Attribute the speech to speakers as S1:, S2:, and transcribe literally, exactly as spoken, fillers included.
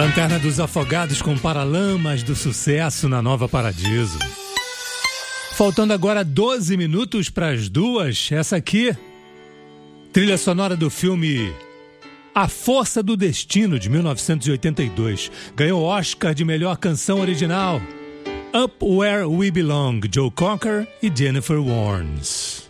S1: Lanterna dos Afogados com Paralamas do Sucesso na Nova Paradiso. Faltando agora doze minutos para as duas, essa aqui, trilha sonora do filme A Força do Destino, de mil novecentos e oitenta e dois. Ganhou Oscar de melhor canção original. Up Where We Belong, Joe Cocker e Jennifer Warnes.